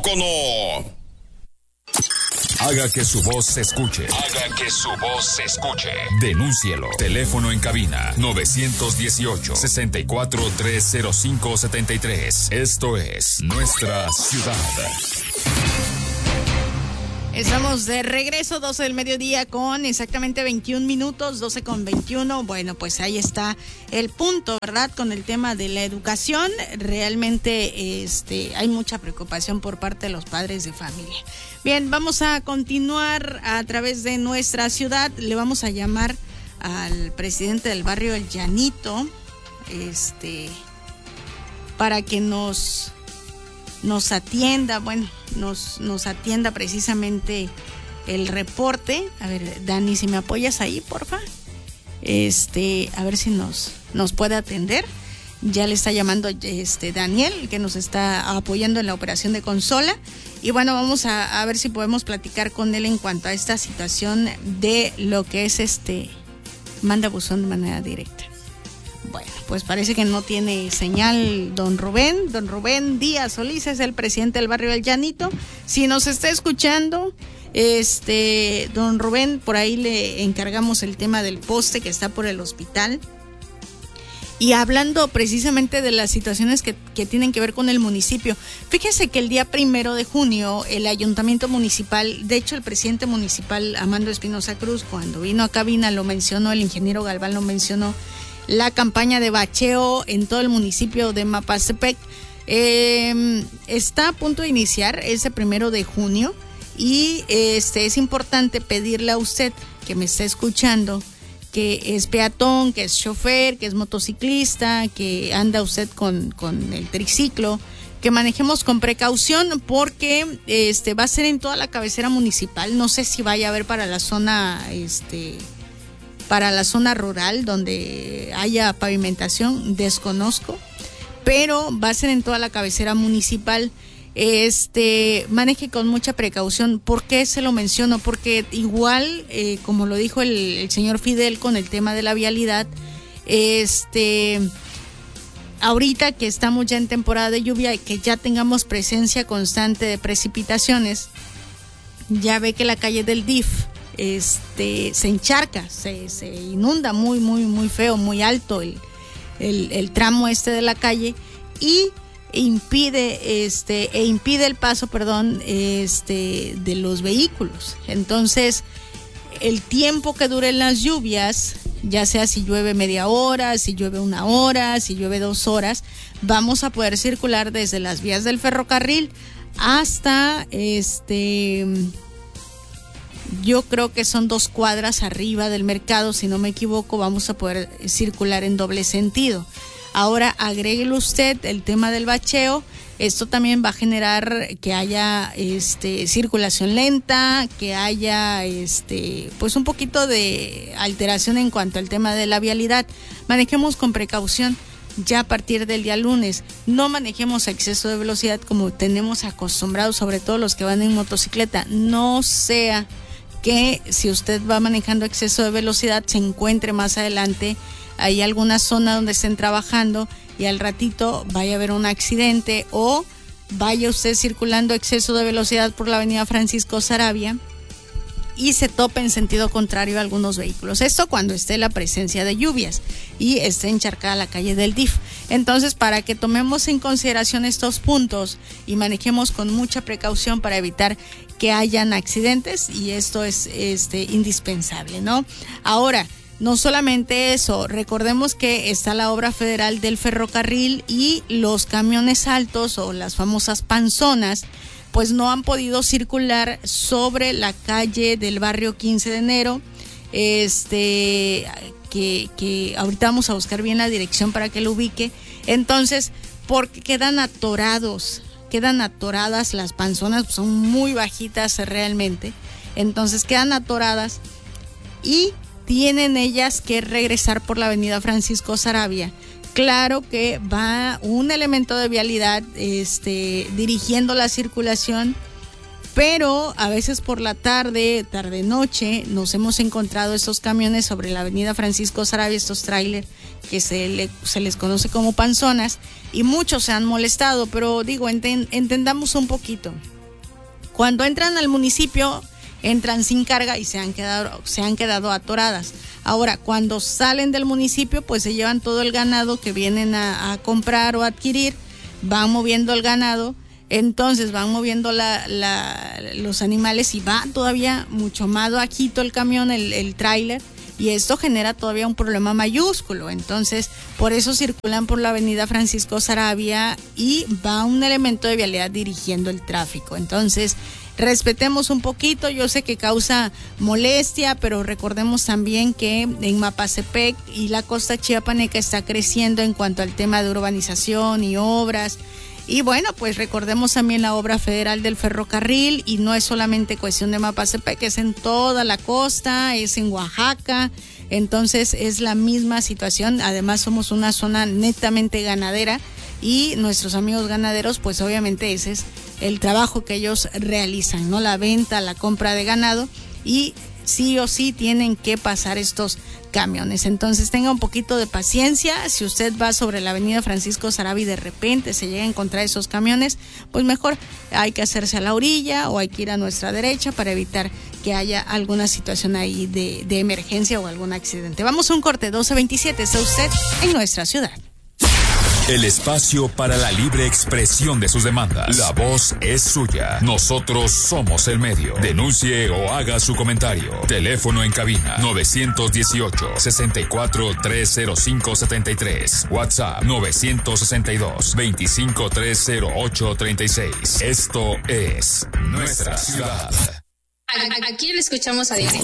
teléfono. Haga que su voz se escuche. Haga que su voz se escuche. Denúncielo. Teléfono en cabina 918-64-305-73. Esto es Nuestra Ciudad. Estamos de regreso, 12 del mediodía con exactamente 21 minutos, 12 con 21. Bueno, pues ahí está el punto, ¿verdad? Con el tema de la educación. Realmente hay mucha preocupación por parte de los padres de familia. Bien, vamos a continuar a través de Nuestra Ciudad. Le vamos a llamar al presidente del barrio El Llanito, para que nos atienda, nos atienda precisamente el reporte. A ver, Dani, si me apoyas ahí, porfa. A ver si nos puede atender. Ya le está llamando Daniel, que nos está apoyando en la operación de consola. Y bueno, vamos a ver si podemos platicar con él en cuanto a esta situación de lo que es manda buzón de manera directa. Bueno, pues parece que no tiene señal don Rubén. Don Rubén Díaz Solís es el presidente del barrio El Llanito. Si nos está escuchando, don Rubén, por ahí le encargamos el tema del poste que está por el hospital. Y hablando precisamente de las situaciones que tienen que ver con el municipio, fíjese que el día 1 de junio el ayuntamiento municipal, de hecho el presidente municipal Armando Espinosa Cruz, cuando vino a cabina lo mencionó, el ingeniero Galván lo mencionó, la campaña de bacheo en todo el municipio de Mapastepec está a punto de iniciar ese 1 de junio y es importante pedirle a usted que me está escuchando, que es peatón, que es chofer, que es motociclista, que anda usted con el triciclo, que manejemos con precaución porque va a ser en toda la cabecera municipal. No sé si vaya a haber para la zona rural donde haya pavimentación, desconozco, pero va a ser en toda la cabecera municipal. Maneje con mucha precaución. ¿Por qué se lo menciono? Porque igual, como lo dijo el señor Fidel con el tema de la vialidad, ahorita que estamos ya en temporada de lluvia y que ya tengamos presencia constante de precipitaciones, ya ve que la calle del DIF se encharca, se inunda muy, muy, muy feo, muy alto el tramo de la calle y impide el paso, de los vehículos. Entonces, el tiempo que duren las lluvias, ya sea si llueve media hora, si llueve 1 hora, si llueve 2 horas, vamos a poder circular desde las vías del ferrocarril hasta yo creo que son 2 cuadras arriba del mercado, si no me equivoco, vamos a poder circular en doble sentido. Ahora agréguele usted el tema del bacheo. Esto también va a generar que haya circulación lenta, que haya pues un poquito de alteración en cuanto al tema de la vialidad. Manejemos con precaución ya a partir del día lunes. No manejemos a exceso de velocidad como tenemos acostumbrados, sobre todo los que van en motocicleta. No sea que si usted va manejando exceso de velocidad se encuentre más adelante hay alguna zona donde estén trabajando y al ratito vaya a haber un accidente o vaya usted circulando a exceso de velocidad por la avenida Francisco Saravia y se tope en sentido contrario a algunos vehículos. Esto cuando esté la presencia de lluvias y esté encharcada la calle del DIF. Entonces, para que tomemos en consideración estos puntos y manejemos con mucha precaución para evitar que hayan accidentes, y esto es indispensable, ¿no? Ahora, no solamente eso, recordemos que está la obra federal del ferrocarril y los camiones altos o las famosas panzonas pues no han podido circular sobre la calle del barrio 15 de enero, que ahorita vamos a buscar bien la dirección para que lo ubique. Entonces, porque quedan atoradas las panzonas, pues son muy bajitas realmente, entonces quedan atoradas y tienen ellas que regresar por la avenida Francisco Saravia. Claro que va un elemento de vialidad dirigiendo la circulación, pero a veces por la tarde-noche, nos hemos encontrado estos camiones sobre la avenida Francisco Saravia, estos tráiler que se les conoce como panzonas, y muchos se han molestado, pero digo, entendamos un poquito. Cuando entran al municipio, entran sin carga y se han quedado atoradas. Ahora, cuando salen del municipio, pues se llevan todo el ganado que vienen a comprar o adquirir, van moviendo el ganado, entonces van moviendo los animales y va todavía mucho más bajito el camión, el tráiler, y esto genera todavía un problema mayúsculo. Entonces, por eso circulan por la avenida Francisco Saravia y va un elemento de vialidad dirigiendo el tráfico. Entonces, respetemos un poquito, yo sé que causa molestia, pero recordemos también que en Mapastepec y la costa chiapaneca está creciendo en cuanto al tema de urbanización y obras. Y bueno, pues recordemos también la obra federal del ferrocarril, y no es solamente cuestión de Mapastepec, es en toda la costa, es en Oaxaca, entonces es la misma situación. Además somos una zona netamente ganadera y nuestros amigos ganaderos, pues obviamente ese es el trabajo que ellos realizan, ¿no? La venta, la compra de ganado, y sí o sí tienen que pasar estos camiones. Entonces tenga un poquito de paciencia. Si usted va sobre la avenida Francisco Saravia y de repente se llega a encontrar esos camiones, pues mejor hay que hacerse a la orilla o hay que ir a nuestra derecha para evitar que haya alguna situación ahí de emergencia o algún accidente. Vamos a un corte, 12:27, está usted en nuestra ciudad. El espacio para la libre expresión de sus demandas. La voz es suya. Nosotros somos el medio. Denuncie o haga su comentario. Teléfono en cabina 918-64-305-73. WhatsApp 962-2530836. Esto es Nuestra Ciudad. Aquí le escuchamos a diario.